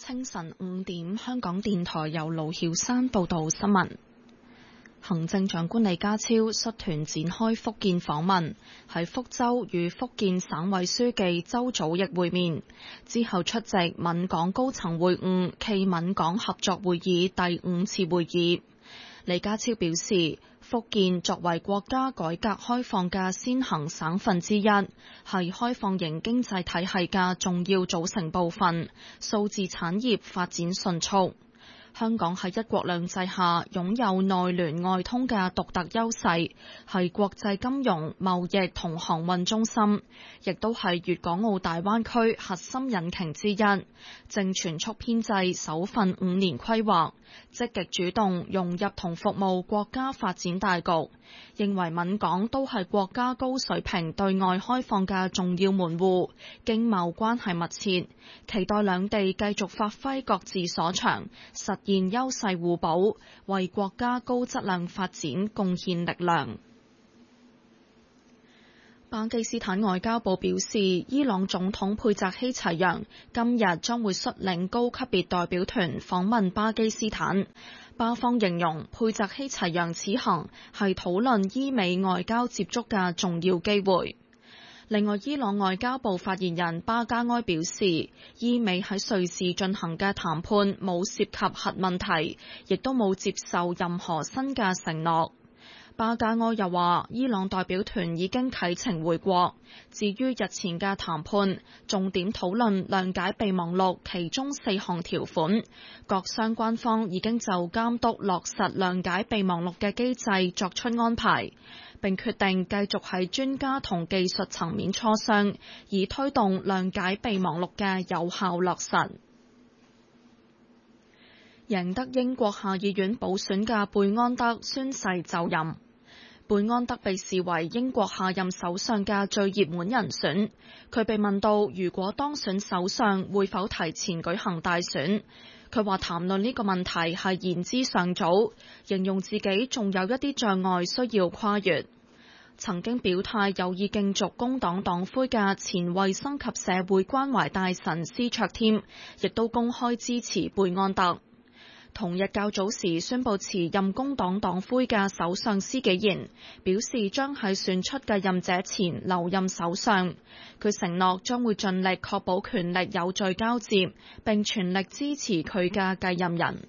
清晨5點，香港電台由盧曉山報道新聞。行政長官李家超率團展開福建訪問，喺福州與福建省委書記周祖義會面，之後出席閩港高層會晤暨閩港合作會議第5次會議。李家超表示，福建作為國家改革開放嘅先行省份之一，係開放型經濟體系嘅重要組成部分，數字產業發展迅速。香港喺一國兩制下擁有內聯外通嘅獨特優勢，係國際金融、貿易同航運中心，亦都係粵港澳大灣區核心引擎之一。正全速編製首份5年規劃，積極主動融入同服務國家發展大局，認為閩港都係國家高水平對外開放嘅重要門戶，經貿關係密切，期待兩地繼續發揮各自所長，實現優勢互補，為國家高質量發展貢獻力量。巴基斯坦外交部表示，伊朗總統佩澤希齊揚今日將會率領高級別代表團訪問巴基斯坦。巴方形容佩澤希齊揚此行係討論伊美外交接觸嘅重要機會。另外，伊朗外交部發言人巴加埃表示，伊美喺瑞士進行嘅談判冇涉及核問題，亦都冇接受任何新嘅承諾。巴加埃又話，伊朗代表團已經啟程回國。至於日前嘅談判，重點討論諒解備忘錄其中4項條款，各相關方已經就監督落實諒解備忘錄嘅機制作出安排，並決定繼續喺專家同技術層面磋商，以推動諒解備忘錄嘅有效落實。贏得英國下議院補選嘅貝安德宣誓就任。貝安德被視為英國下任首相嘅最熱門人選。佢被問到如果當選首相會否提前舉行大選，佢話談論呢個問題係言之尚早，形容自己仲有一啲障礙需要跨越。曾經表態有意競逐工黨黨魁嘅前衛生及社會關懷大臣施卓添，亦都公開支持貝安德。同日較早時宣布辭任工黨黨魁嘅首相施紀賢表示將喺選出繼任者前留任首相。佢承諾將會盡力確保權力有序交接，並全力支持佢嘅繼任人。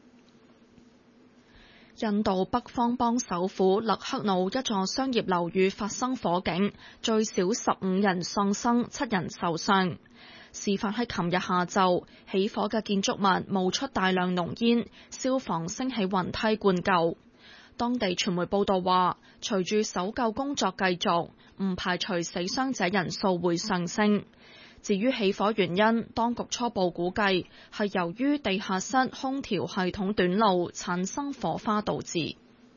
印度北方邦首府勒克魯一座商業樓宇發生火警，最少15人喪生，7人受傷。事發喺琴日下晝，起火嘅建築物冒出大量濃煙，消防升起雲梯灌救。當地傳媒報道話，隨住搜救工作繼續，唔排除死傷者人數會上升。至於起火原因，當局初步估計係由於地下室空調系統短路產生火花導致。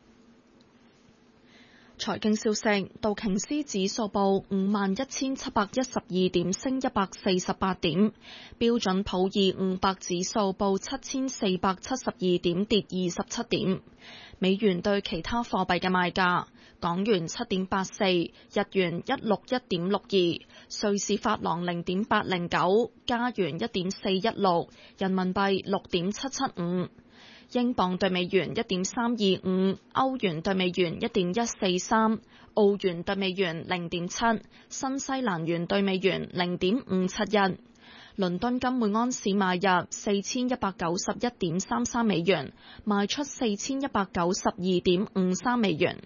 財經消息，道瓊斯指數報51,712點，升148點；標準普爾500指數報7,472點，跌27點。美元對其他貨幣嘅賣價：港元7.84，日元161.62，瑞士法郎0.809，加元1.416，人民幣6.775。英鎊對美元1.325，歐元對美元1.143，澳元對美元0.7，新西蘭元對美元0.571。倫敦金每安士買入4191.33美元，賣出4192.53美元。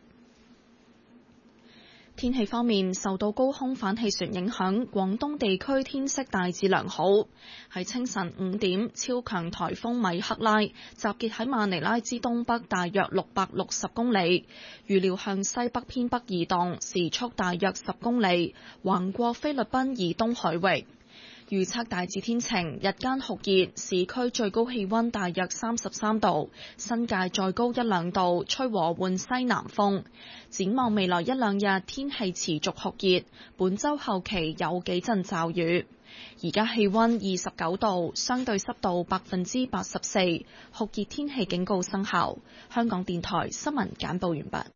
天氣方面，受到高空反氣旋影響，廣東地區天色大致良好。喺清晨5點，超強颱風米克拉集結喺馬尼拉之東北大約660公里，預料向西北偏北移動，時速大約10公里，橫過菲律賓以東海域。預測大致天晴，日間酷熱，市區最高氣溫大約33度，新界再高1-2度，吹和緩西南風。展望未來1-2日，天氣持續酷熱，本週後期有幾陣驟雨。而家氣溫29度，相對濕度84%，酷熱天氣警告生效。香港電台新聞簡報完畢。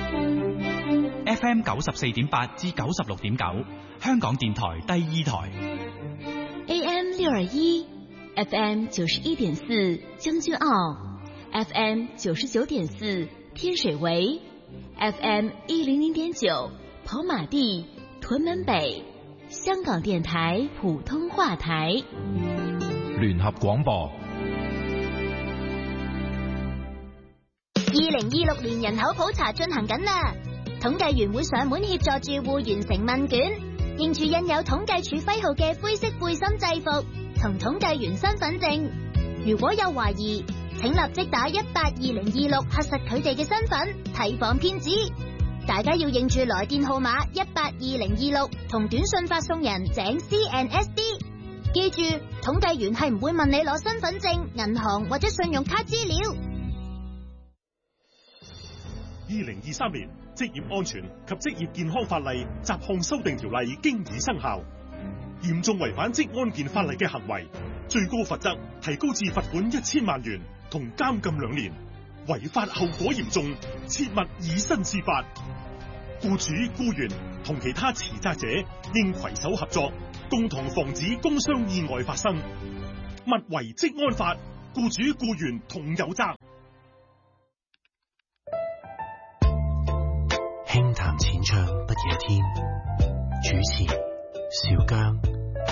FM 94.8至96.9，香港電台第二台。 AM 621 FM 91.4将军澳， FM 99.4天水围， FM 100.9跑马地、屯门北，香港電台普通話台。 聯合廣播。 2026年人口普查進行緊啦，統計員會上門協助住戶完成問卷，認住印有統計處徽號嘅灰色背心制服同統計員身份證。如果有懷疑，請立即打182026核實佢哋嘅身份，提防騙子。大家要認住來電號碼182026同短信發送人井 CNSD。記住，統計員係唔會問你攞身份證、銀行或者信用卡資料。 2023年職業安全及職業健康法例雜項修訂條例經已生效，嚴重違反職安健法例嘅行為，最高罰則提高至罰款1000萬元同監禁2年，違法後果嚴重，切勿以身試法。僱主、僱員同其他持責者應攜手合作，共同防止工傷意外發生。勿違職安法，僱主僱員同有責。 輕談淺唱不夜天，主持邵姜。